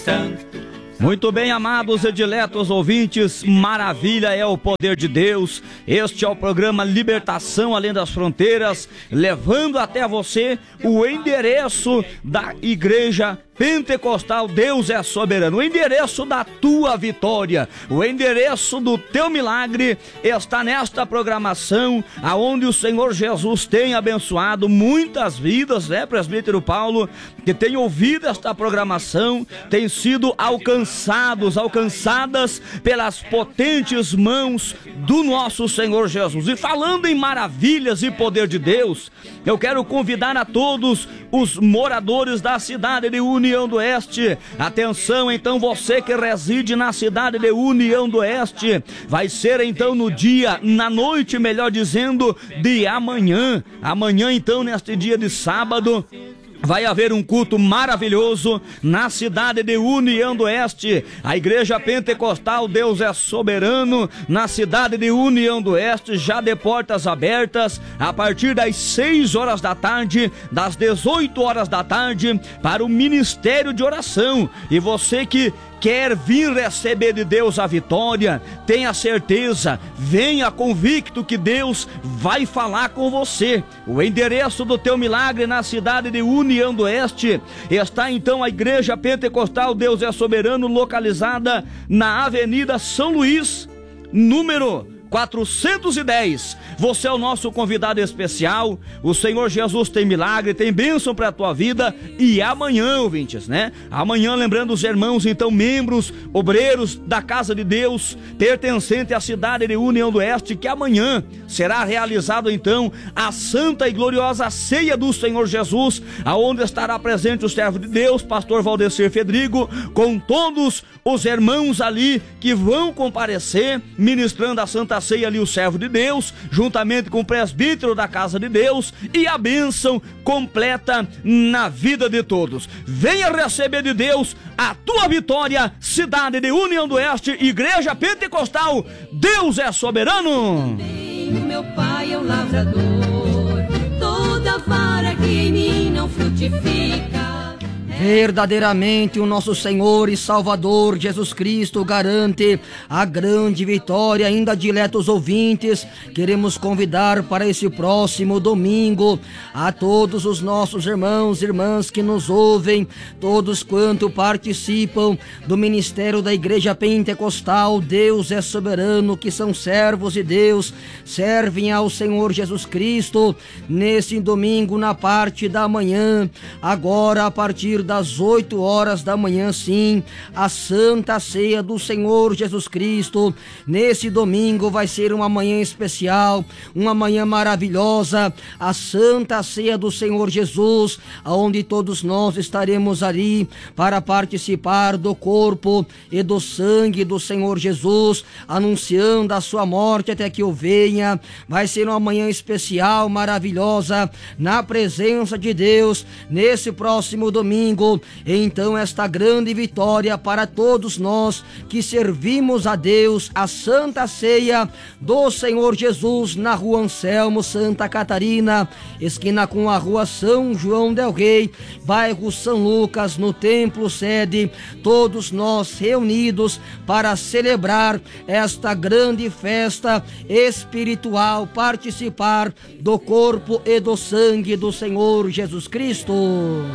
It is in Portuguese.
Muito bem, amados e diletos ouvintes, maravilha é o poder de Deus. Este é o programa Libertação Além das Fronteiras, levando até você o endereço da Igreja Pentecostal Deus é Soberano, o endereço da tua vitória, o endereço do teu milagre está nesta programação, aonde o Senhor Jesus tem abençoado muitas vidas, né, presbítero Paulo, que tem ouvido esta programação, tem sido alcançadas pelas potentes mãos do nosso Senhor Jesus. E falando em maravilhas e poder de Deus, eu quero convidar a todos os moradores da cidade de União do Oeste. Atenção, então, você que reside na cidade de União do Oeste, vai ser então na noite, melhor dizendo, de amanhã. Amanhã, então, neste dia de sábado, vai haver um culto maravilhoso na cidade de União do Oeste. A Igreja Pentecostal Deus é Soberano, na cidade de União do Oeste, já de portas abertas, a partir das 6 horas da tarde, das 18 horas da tarde, para o Ministério de Oração. E você que quer vir receber de Deus a vitória, tenha certeza, venha convicto que Deus vai falar com você. O endereço do teu milagre na cidade de União do Oeste está então a Igreja Pentecostal Deus é Soberano, localizada na Avenida São Luís, número 410. Você é o nosso convidado especial. O Senhor Jesus tem milagre, tem bênção para a tua vida. E amanhã, ouvintes, né? Amanhã, lembrando os irmãos, então, membros, obreiros da Casa de Deus, pertencente à cidade de União do Oeste, que amanhã será realizado, então, a santa e gloriosa ceia do Senhor Jesus, aonde estará presente o servo de Deus, pastor Valdecir Fedrigo, com todos os irmãos ali que vão comparecer, ministrando a santa ceia ali, o servo de Deus, juntamente com o presbítero da Casa de Deus, e a bênção completa na vida de todos. Venha receber de Deus a tua vitória, cidade de União do Oeste, Igreja Pentecostal Deus é Soberano. Meu pai é o lavrador, toda vara que em mim não frutifica. Verdadeiramente o nosso Senhor e Salvador Jesus Cristo garante a grande vitória. Ainda, diletos ouvintes, queremos convidar para esse próximo domingo a todos os nossos irmãos e irmãs que nos ouvem, todos quanto participam do ministério da Igreja Pentecostal Deus é Soberano, que são servos de Deus, servem ao Senhor Jesus Cristo, nesse domingo na parte da manhã, agora a partir das 8 horas da manhã, sim, a Santa Ceia do Senhor Jesus Cristo. Nesse domingo vai ser uma manhã especial, uma manhã maravilhosa, a Santa Ceia do Senhor Jesus, onde todos nós estaremos ali para participar do corpo e do sangue do Senhor Jesus, anunciando a sua morte até que eu venha. Vai ser uma manhã especial, maravilhosa, na presença de Deus, nesse próximo domingo. Então, esta grande vitória para todos nós que servimos a Deus, a Santa Ceia do Senhor Jesus, na Rua Anselmo, Santa Catarina, esquina com a Rua São João del Rei, bairro São Lucas, no templo sede, todos nós reunidos para celebrar esta grande festa espiritual, participar do corpo e do sangue do Senhor Jesus Cristo.